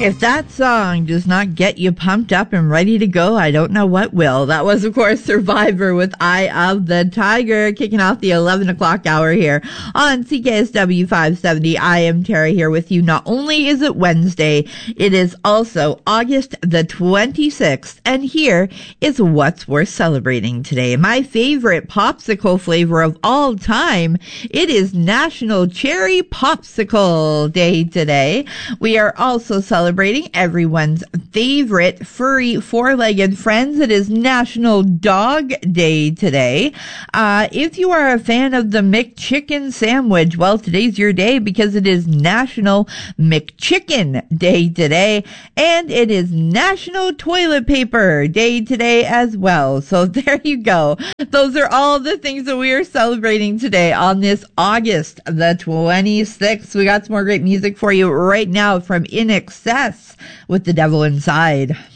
If that song does not get you pumped up and ready to go, I don't know what will. That was, of course, Survivor with Eye of the Tiger, kicking off the 11 o'clock hour here on CKSW 570. I am Tara here with you. Not only is it Wednesday, it is also August the 26th, and here is what's worth celebrating today. My favorite popsicle flavor of all time, it is National Cherry Popsicle Day today. We are also celebrating everyone's favorite furry four-legged friends. It is National Dog Day today. If you are a fan of the McChicken sandwich, well, today's your day because it is National McChicken Day today, and it is National Toilet Paper Day today as well. So there you go. Those are all the things that we are celebrating today on this August the 26th. We got some more great music for you right now from In Excess with The Devil Inside.